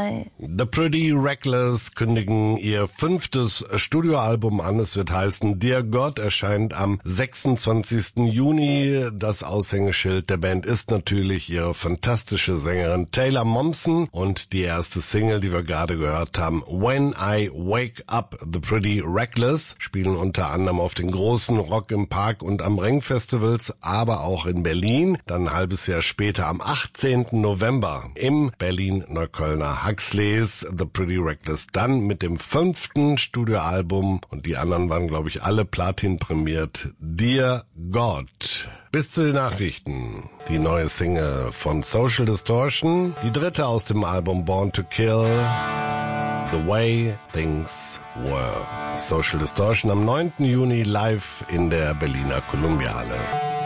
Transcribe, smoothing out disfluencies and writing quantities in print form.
Fall. The Pretty Reckless kündigen ihr 5. Studioalbum an. Es wird heißen Dear God, erscheint am 26. Juni. Das Aushängeschild der Band ist natürlich ihre fantastische Sängerin Taylor Momsen und die erste Single, die wir gerade gehört haben, When I Wake Up. The Pretty Reckless spielen unter anderem auf den großen Rock im Park und am Ring-Festivals, aber auch in Berlin. Dann ein halbes Jahr später am 18. November im Berlin-Neuköllner Huxleys The Pretty Reckless. Dann mit dem 5. Studioalbum und die anderen waren, glaube ich, alle Platin prämiert. Dear God. Bis zu den Nachrichten. Die neue Single von Social Distortion. Die 3. aus dem Album Born to Kill. The Way Things Were. Social Distortion am 9. Juni live in der Berliner Columbiale.